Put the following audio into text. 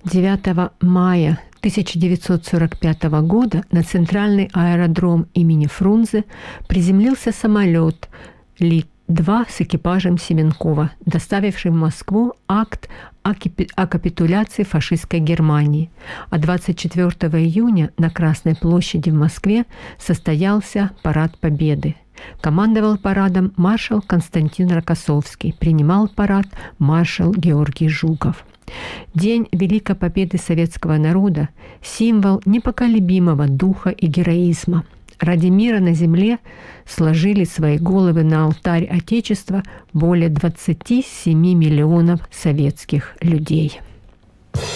9 мая 1945 года на центральный аэродром имени Фрунзе приземлился самолет Ли-2 с экипажем Семенкова, доставивший в Москву акт о капитуляции фашистской Германии. А 24 июня на Красной площади в Москве состоялся парад Победы. Командовал парадом маршал Константин Рокоссовский, принимал парад маршал Георгий Жуков. День Великой Победы советского народа – символ непоколебимого духа и героизма. Ради мира на земле сложили свои головы на алтарь Отечества более 27 миллионов советских людей.